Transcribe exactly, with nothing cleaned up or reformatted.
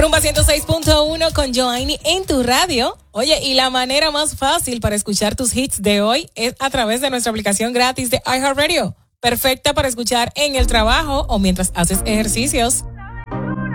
Rumba ciento seis punto uno con Joanny en tu radio. Oye, y la manera más fácil para escuchar tus hits de hoy es a través de nuestra aplicación gratis de iHeartRadio. Perfecta para escuchar en el trabajo o mientras haces ejercicios.